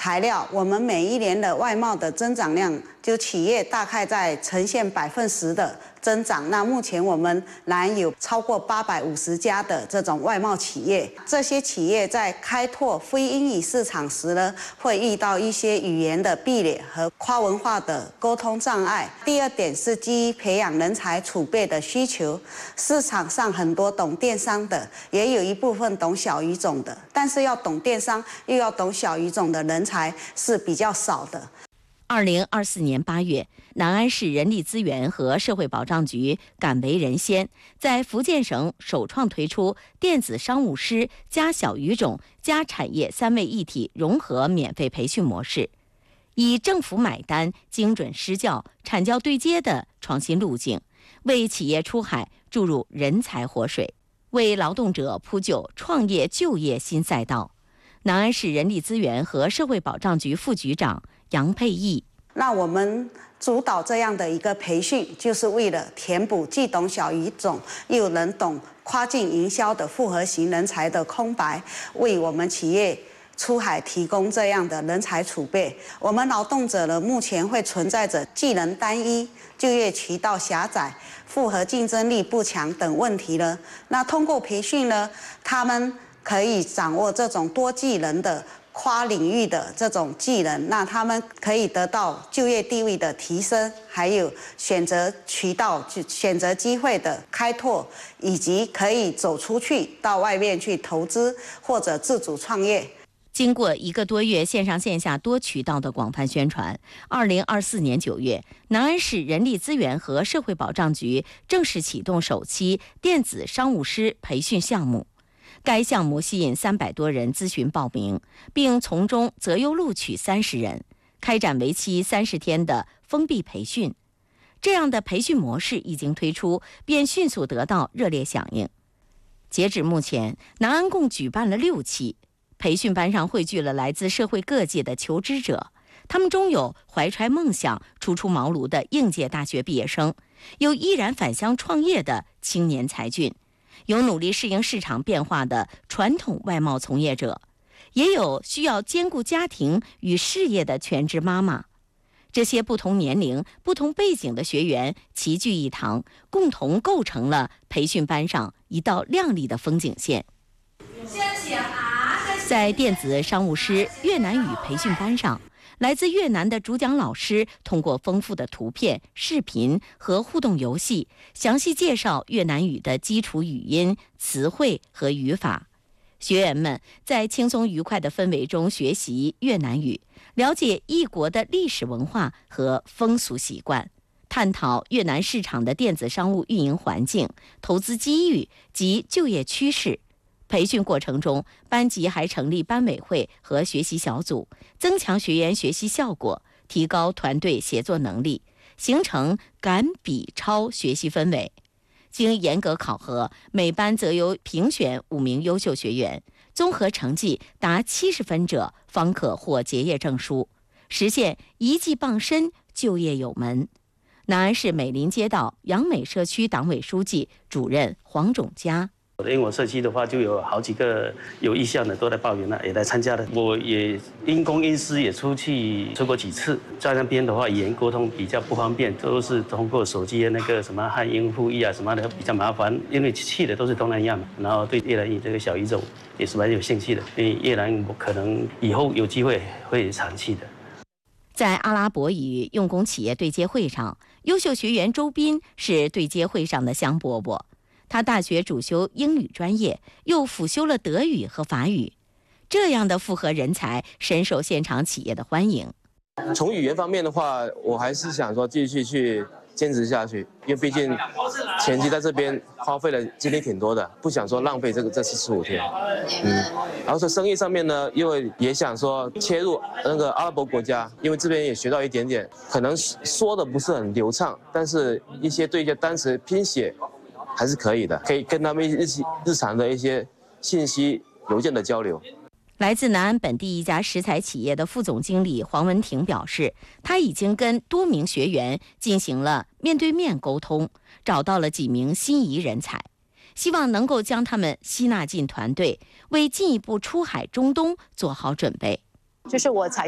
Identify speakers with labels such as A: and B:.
A: 材料，我们每一年的外贸的增长量，就企业大概在呈现10%的增长。那目前我们南有超过850家的这种外贸企业，这些企业在开拓非英语市场时呢，会遇到一些语言的壁垒和跨文化的沟通障碍。第二点是基于培养人才储备的需求，市场上很多懂电商的，也有一部分懂小语种的，但是要懂电商又要懂小语种的人才是比较少的。
B: 2024年8月，南安市人力资源和社会保障局敢为人先，在福建省首创推出电子商务师加小语种加产业3位一体融合免费培训模式，以政府买单、精准施教、产教对接的创新路径，为企业出海注入人才活水，为劳动者铺就创业就业新赛道。南安市人力资源和社会保障局副局长杨佩义，
A: 那我们主导这样的一个培训，就是为了填补既懂小语种又能懂跨境营销的复合型人才的空白，为我们企业出海提供这样的人才储备。我们劳动者呢，目前会存在着技能单一、就业渠道狭窄、复合竞争力不强等问题呢。那通过培训呢，他们可以掌握这种多技能的跨领域的这种技能，那他们可以得到就业地位的提升，还有选择渠道、选择机会的开拓，以及可以走出去到外面去投资或者自主创业。
B: 经过1个多月线上线下多渠道的广泛宣传，2024年9月，南安市人力资源和社会保障局正式启动首期电子商务师培训项目。该项目吸引300多人咨询报名，并从中择优录取30人，开展为期30天的封闭培训。这样的培训模式一经推出，便迅速得到热烈响应。截止目前，南安共举办了6期培训班，上汇聚了来自社会各界的求知者，他们中有怀揣梦想、初出茅庐的应届大学毕业生，有毅然返乡创业的青年才俊，有努力适应市场变化的传统外贸从业者，也有需要兼顾家庭与事业的全职妈妈。这些不同年龄、不同背景的学员齐聚一堂，共同构成了培训班上一道亮丽的风景线。在电子商务师越南语培训班上，来自越南的主讲老师通过丰富的图片、视频和互动游戏，详细介绍越南语的基础语音、词汇和语法。学员们在轻松愉快的氛围中学习越南语，了解异国的历史文化和风俗习惯，探讨越南市场的电子商务运营环境、投资机遇及就业趋势。培训过程中，班级还成立班委会和学习小组，增强学员学习效果，提高团队协作能力，形成赶比超学习氛围。经严格考核，每班则由评选5名优秀学员，综合成绩达70分者方可获结业证书，实现一技傍身，就业有门。南安市美林街道杨美社区党委书记、主任黄种佳。
C: 因为我社区的话，就有好几个有意向的都来报名了，也来参加了。我也因公因私也出过几次，在那边的话，语言沟通比较不方便，都是通过手机的那个什么汉英互译啊什么的比较麻烦。因为去的都是东南亚嘛，然后对越南语这个小语种也是蛮有兴趣的。因为越南我可能以后有机会会长期的。
B: 在阿拉伯语用工企业对接会上，优秀学员周斌是对接会上的香饽饽。他大学主修英语专业，又辅修了德语和法语，这样的复合人才深受现场企业的欢迎。
D: 从语言方面的话，我还是想说继续去坚持下去，因为毕竟前期在这边花费的精力挺多的，不想说浪费这45天。然后说生意上面呢，因为也想说切入那个阿拉伯国家，因为这边也学到一点点，可能说的不是很流畅，但是对一些单词拼写还是可以的，可以跟他们日常的一些信息邮件的交流。
B: 来自南安本地一家食材企业的副总经理黄文婷表示，他已经跟多名学员进行了面对面沟通，找到了几名心仪人才，希望能够将他们吸纳进团队，为进一步出海中东做好准备。
E: 就是我采